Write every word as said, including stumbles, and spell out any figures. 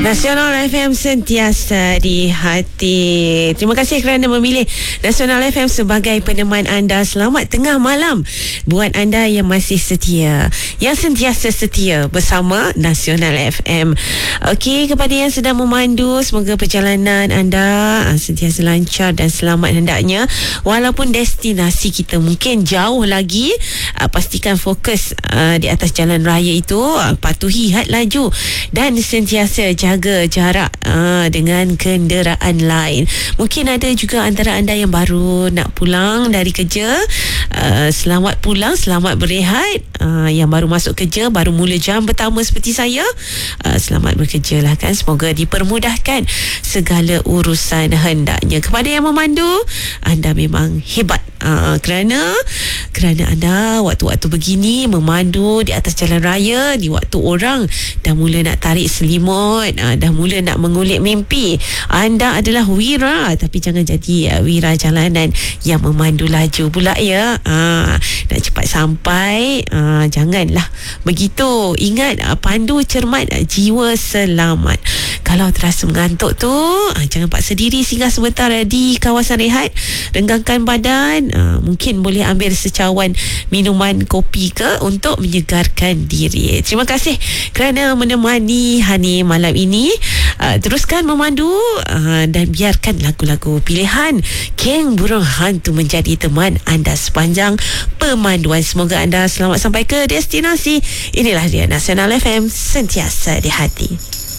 Nasional F M sentiasa di hati. Terima kasih kerana memilih Nasional F M sebagai peneman anda. Selamat tengah malam buat anda yang masih setia, yang sentiasa setia bersama Nasional F M. Okey, kepada yang sedang memandu, semoga perjalanan anda sentiasa lancar dan selamat hendaknya. Walaupun destinasi kita mungkin jauh lagi, pastikan fokus di atas jalan raya itu, patuhi had laju dan sentiasa jaga jarak uh, dengan kenderaan lain. Mungkin ada juga antara anda yang baru nak pulang dari kerja. Uh, selamat pulang, selamat berehat. Uh, yang baru masuk kerja, baru mula jam pertama seperti saya, uh, selamat bekerja lah kan. Semoga dipermudahkan segala urusan hendaknya. Kepada yang memandu, anda memang hebat. Uh, kerana kerana anda waktu-waktu begini memandu di atas jalan raya, di waktu orang dah mula nak tarik selimut, uh, dah mula nak mengulik mimpi. Anda adalah wira, tapi jangan jadi uh, wira jalanan yang memandu laju pula ya. Uh, nak cepat sampai, uh, janganlah begitu. Ingat, uh, pandu cermat, uh, jiwa selamat. Kalau terasa mengantuk tu, uh, jangan paksa diri, singgah sebentar uh, di kawasan rehat, renggangkan badan. Uh, mungkin boleh ambil secawan minuman kopi ke untuk menyegarkan diri. Terima kasih kerana menemani Hani malam ini. Uh, teruskan memandu uh, dan biarkan lagu-lagu pilihan King Burung Hantu menjadi teman anda sepanjang pemanduan. Semoga anda selamat sampai ke destinasi. Inilah dia Nasional F M, sentiasa di hati.